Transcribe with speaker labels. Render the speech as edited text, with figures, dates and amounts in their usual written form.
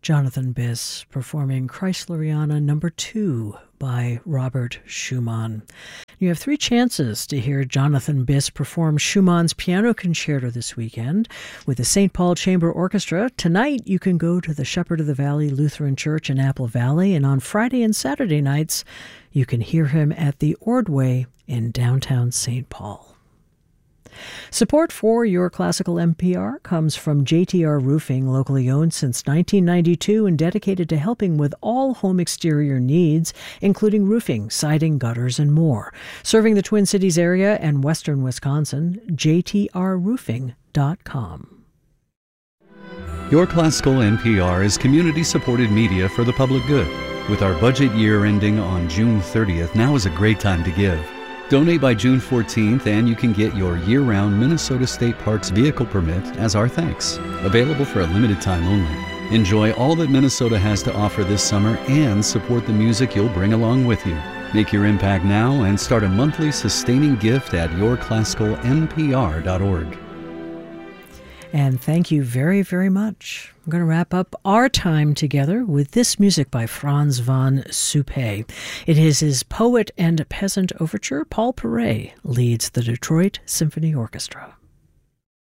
Speaker 1: Jonathan Biss performing Chrysleriana No. 2 by Robert Schumann. You have 3 chances to hear Jonathan Biss perform Schumann's Piano Concerto this weekend with the St. Paul Chamber Orchestra. Tonight you can go to the Shepherd of the Valley Lutheran Church in Apple Valley, and on Friday and Saturday nights you can hear him at the Ordway in downtown St. Paul. Support for Your Classical NPR comes from JTR Roofing, locally owned since 1992 and dedicated to helping with all home exterior needs, including roofing, siding, gutters, and more. Serving the Twin Cities area and western Wisconsin, jtrroofing.com.
Speaker 2: Your Classical NPR is community-supported media for the public good. With our budget year ending on June 30th, now is a great time to give. Donate by June 14th and you can get your year-round Minnesota State Parks vehicle permit as our thanks. Available for a limited time only. Enjoy all that Minnesota has to offer this summer and support the music you'll bring along with you. Make your impact now and start a monthly sustaining gift at yourclassicalnpr.org.
Speaker 1: And thank you very, very much. I'm going to wrap up our time together with this music by Franz von Suppé. It is his Poet and Peasant Overture. Paul Perret leads the Detroit Symphony Orchestra.